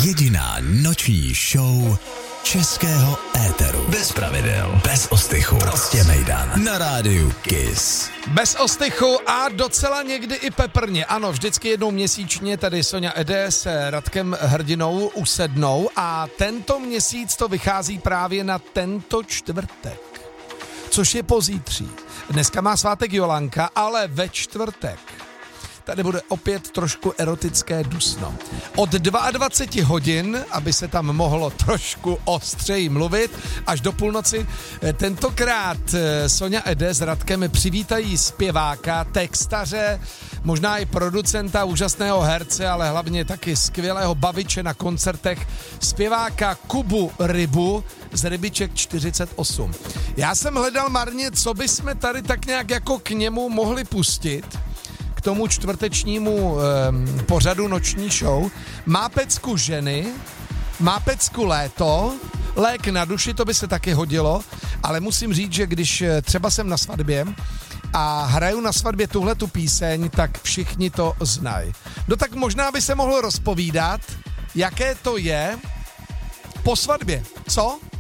Jediná noční show českého éteru. Bez pravidel, bez ostychu, prostě mejdan. Na rádiu Kiss. Bez ostychu a docela někdy i peprně. Ano, vždycky jednou měsíčně tady Sonja Ede s Radkem Hrdinou usednou a tento měsíc to vychází právě na tento čtvrtek, což je pozítří. Dneska má svátek Jolanka, ale ve čtvrtek tady bude opět trošku erotické dusno. Od 22 hodin, aby se tam mohlo trošku ostřeji mluvit, až do půlnoci. Tentokrát Sonja Ede s Radkem přivítají zpěváka, textaře, možná i producenta, úžasného herce, ale hlavně taky skvělého baviče na koncertech, zpěváka Kubu Rybu z Rybiček 48. Já jsem hledal marně, co bychom tady tak nějak jako k němu mohli pustit, k tomu čtvrtečnímu pořadu noční show. Má pecku ženy, má pecku léto, lék na duši, to by se taky hodilo, ale musím říct, že když třeba jsem na svatbě a hraju na svatbě tuhletu píseň, tak všichni to znají. No tak možná by se mohlo rozpovídat, jaké to je po svatbě, co?